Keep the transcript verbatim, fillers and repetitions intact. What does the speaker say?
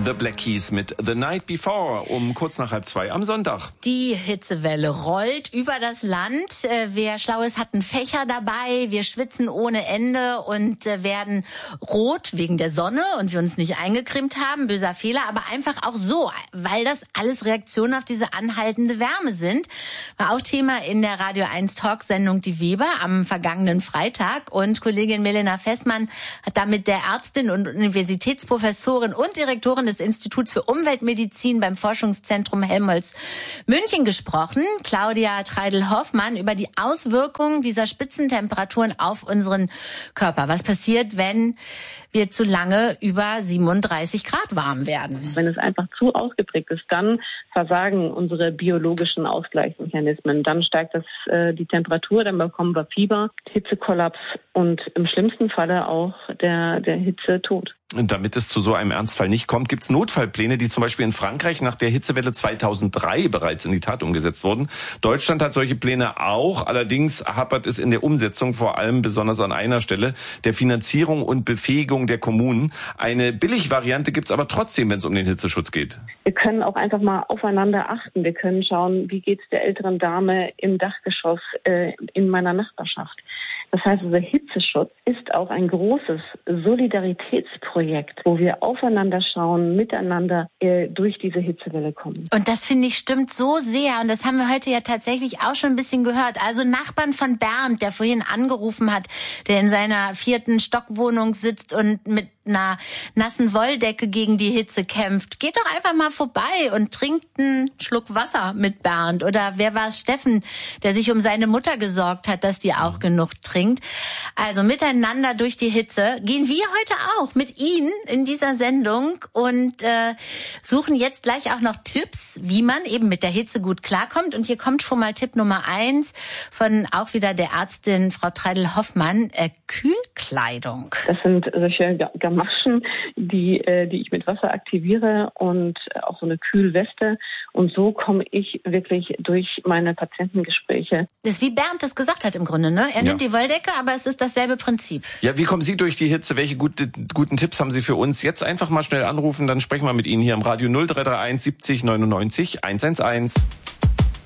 The Black Keys mit The Night Before um kurz nach halb zwei am Sonntag. Die Hitzewelle rollt über das Land. Wer schlau ist, hat einen Fächer dabei. Wir schwitzen ohne Ende und werden rot wegen der Sonne und wir uns nicht eingecremt haben. Böser Fehler, aber einfach auch so, weil das alles Reaktionen auf diese anhaltende Wärme sind. War auch Thema in der Radio eins Talksendung Die Weber am vergangenen Freitag. Und Kollegin Milena Fessmann hat da mit der Ärztin und Universitätsprofessorin und Direktorin des Instituts für Umweltmedizin beim Forschungszentrum Helmholtz München gesprochen, Claudia Treidel-Hoffmann, über die Auswirkungen dieser Spitzentemperaturen auf unseren Körper. Was passiert, wenn wir zu lange über siebenunddreißig Grad warm werden? Wenn es einfach zu ausgeprägt ist, dann versagen unsere biologischen Ausgleichsmechanismen. Dann steigt das, äh, die Temperatur, dann bekommen wir Fieber, Hitzekollaps und im schlimmsten Falle auch der, der Hitzetod. Und damit es zu so einem Ernstfall nicht kommt, gibt es Notfallpläne, die zum Beispiel in Frankreich nach der Hitzewelle zweitausenddrei bereits in die Tat umgesetzt wurden. Deutschland hat solche Pläne auch, allerdings hapert es in der Umsetzung, vor allem besonders an einer Stelle, der Finanzierung und Befähigung der Kommunen. Eine Billigvariante gibt es aber trotzdem, wenn es um den Hitzeschutz geht. Wir können auch einfach mal aufeinander achten. Wir können schauen, wie geht es der älteren Dame im Dachgeschoss äh, in meiner Nachbarschaft. Das heißt, unser Hitzeschutz ist auch ein großes Solidaritätsprojekt, wo wir aufeinander schauen, miteinander äh, durch diese Hitzewelle kommen. Und das, finde ich, stimmt so sehr. Und das haben wir heute ja tatsächlich auch schon ein bisschen gehört. Also Nachbarn von Bernd, der vorhin angerufen hat, der in seiner vierten Stockwohnung sitzt und mit einer nassen Wolldecke gegen die Hitze kämpft. Geht doch einfach mal vorbei und trinkt einen Schluck Wasser mit Bernd. Oder wer war es, Steffen, der sich um seine Mutter gesorgt hat, dass die auch genug trinkt. Also miteinander durch die Hitze gehen wir heute auch mit Ihnen in dieser Sendung und äh, suchen jetzt gleich auch noch Tipps, wie man eben mit der Hitze gut klarkommt. Und hier kommt schon mal Tipp Nummer eins von auch wieder der Ärztin Frau Treidel-Hoffmann, äh, Kühlkleidung. Das sind solche Gamaschen, die, äh, die ich mit Wasser aktiviere und auch so eine Kühlweste. Und so komme ich wirklich durch meine Patientengespräche. Das ist wie Bernd das gesagt hat im Grunde, ne? Er nimmt ja. die Wolldecke, aber es ist dasselbe Prinzip. Ja, wie kommen Sie durch die Hitze? Welche gute, guten Tipps haben Sie für uns? Jetzt einfach mal schnell anrufen, dann sprechen wir mit Ihnen hier im Radio null drei drei eins siebzig neunundneunzig hundertelf.